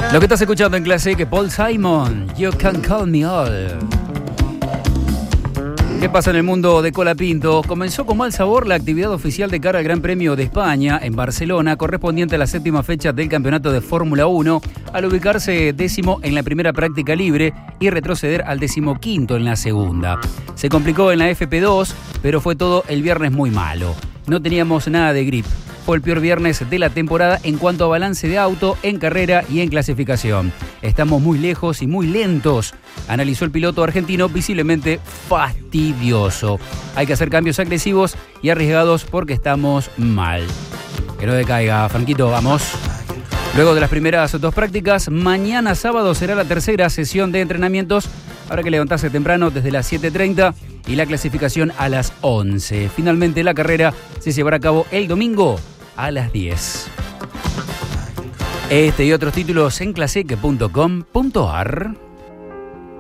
Lo que estás escuchando en Classic, Paul Simon, You Can Call Me All. ¿Qué pasa en el mundo de Colapinto? Comenzó con mal sabor la actividad oficial de cara al Gran Premio de España en Barcelona, correspondiente a la 7ª fecha del campeonato de Fórmula 1, al ubicarse 10º en la primera práctica libre y retroceder al 15º en la segunda. Se complicó en la FP2, pero fue todo el viernes muy malo. No teníamos nada de grip. Fue el peor viernes de la temporada en cuanto a balance de auto, en carrera y en clasificación. Estamos muy lejos y muy lentos, analizó el piloto argentino, visiblemente fastidioso. Hay que hacer cambios agresivos y arriesgados porque estamos mal. Que no decaiga, Franquito, vamos. Luego de las primeras 2 prácticas, mañana sábado será la tercera sesión de entrenamientos. Habrá que levantarse temprano desde las 7:30 y la clasificación a las 11. Finalmente la carrera se llevará a cabo el domingo a las 10. Este y otros títulos en classic.com.ar.